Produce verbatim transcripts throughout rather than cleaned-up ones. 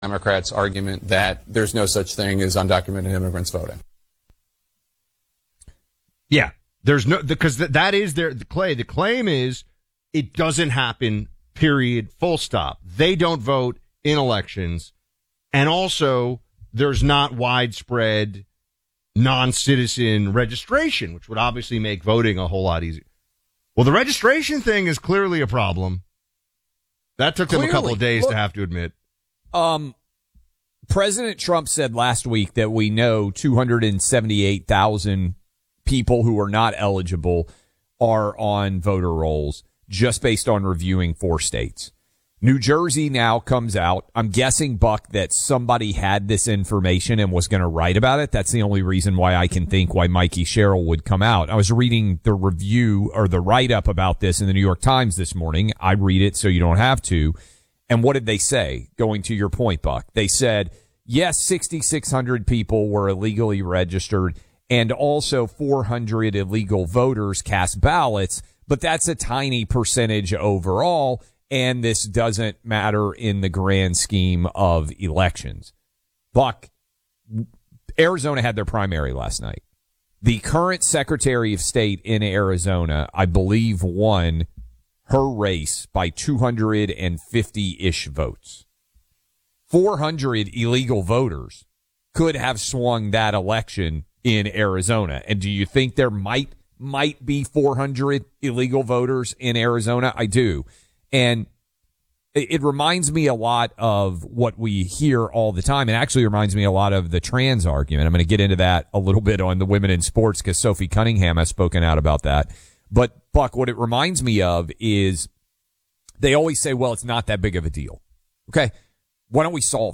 Democrats' argument that there's no such thing as undocumented immigrants voting. Yeah, there's no, because th- that is their, the Clay. The claim is it doesn't happen, period, full stop. They don't vote in elections. And also, there's not widespread non-citizen registration, which would obviously make voting a whole lot easier. Well, the registration thing is clearly a problem. That took Clearly. them a couple of days Look, to have to admit. Um, President Trump said last week that we know two hundred seventy-eight thousand people who are not eligible are on voter rolls just based on reviewing four states. New Jersey now comes out. I'm guessing, Buck, that somebody had this information and was going to write about it. That's the only reason why I can think why Mikey Sherrill would come out. I was reading the review or the write-up about this in the New York Times this morning. I read it so you don't have to. And what did they say? Going to your point, Buck, they said, yes, sixty-six hundred people were illegally registered and also four hundred illegal voters cast ballots, but that's a tiny percentage overall. And this doesn't matter in the grand scheme of elections. Buck, Arizona had their primary last night. The current Secretary of State in Arizona, I believe, won her race by two hundred fifty-ish votes. four hundred illegal voters could have swung that election in Arizona. And do you think there might might be four hundred illegal voters in Arizona? I do. And it reminds me a lot of what we hear all the time. It actually reminds me a lot of the trans argument. I'm going to get into that a little bit on the Women in Sports because Sophie Cunningham has spoken out about that. But, Buck, what it reminds me of is they always say, well, it's not that big of a deal. Okay, why don't we solve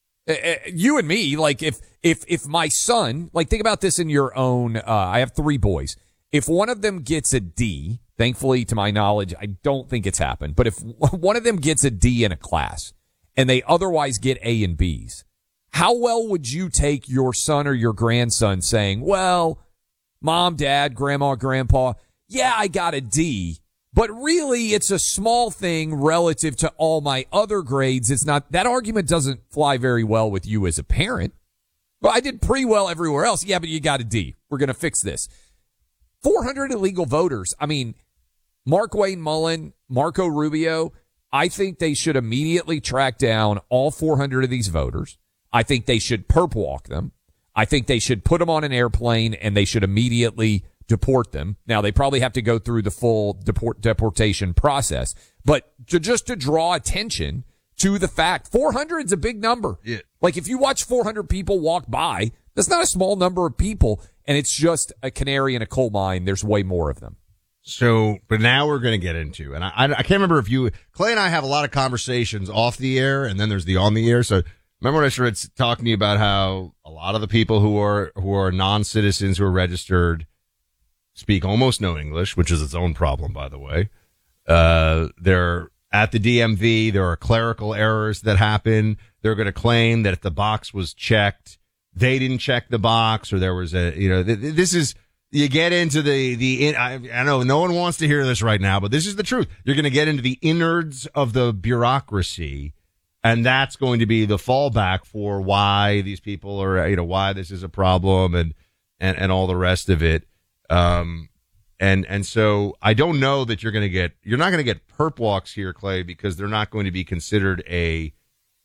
it? You and me, like if if if my son, like think about this in your own, uh, I have three boys. If one of them gets a D, thankfully, to my knowledge, I don't think it's happened. But if one of them gets a D in a class and they otherwise get A and Bs, how well would you take your son or your grandson saying, well, mom, dad, grandma, grandpa, yeah, I got a D, but really it's a small thing relative to all my other grades. It's not, that argument doesn't fly very well with you as a parent. Well, I did pretty well everywhere else. Yeah, but you got a D. We're going to fix this. four hundred illegal voters. I mean, Markwayne Mullin, Marco Rubio, I think they should immediately track down all four hundred of these voters. I think they should perp walk them. I think they should put them on an airplane and they should immediately deport them. Now, they probably have to go through the full deport, deportation process, but to just to draw attention to the fact four hundred is a big number. Yeah. Like if you watch four hundred people walk by, that's not a small number of people. And it's just a canary in a coal mine. There's way more of them. So, but now we're going to get into, and I, I, I can't remember if you, Clay and I have a lot of conversations off the air, and then there's the on the air. So remember when I started talking to you about how a lot of the people who are, who are non-citizens who are registered speak almost no English, which is its own problem, by the way. Uh, they're at the D M V. There are clerical errors that happen. They're going to claim that if the box was checked, they didn't check the box, or there was a, you know, th- this is, you get into the, the, I, I know no one wants to hear this right now, but this is the truth. You're going to get into the innards of the bureaucracy, and that's going to be the fallback for why these people are, you know, why this is a problem and, and, and all the rest of it. Um, and, and so I don't know that you're going to get, you're not going to get perp walks here, Clay, because they're not going to be considered a,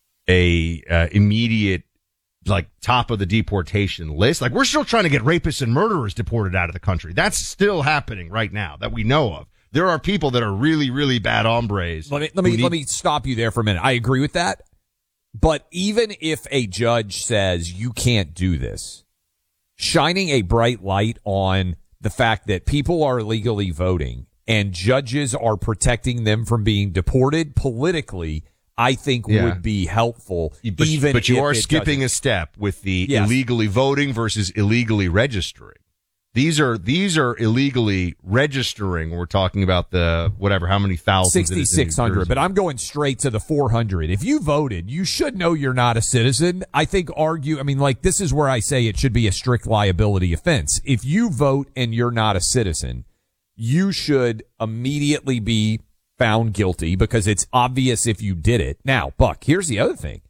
a, uh, immediate, like top of the deportation list. Like we're still trying to get rapists and murderers deported out of the country. That's still happening right now that we know of. There are people that are really, really bad hombres. Let me, let me, need- let me stop you there for a minute. I agree with that. But even if a judge says you can't do this, shining a bright light on the fact that people are illegally voting and judges are protecting them from being deported politically, I think Yeah. would be helpful. But, even but you if are it skipping doesn't. a step with the Yes. illegally voting versus illegally registering. These are these are illegally registering. We're talking about the whatever, how many thousands? sixty-six hundred, but I'm going straight to the four hundred. If you voted, you should know you're not a citizen. I think argue, I mean, like, this is where I say it should be a strict liability offense. If you vote and you're not a citizen, you should immediately be found guilty because it's obvious if you did it. Now, Buck, here's the other thing.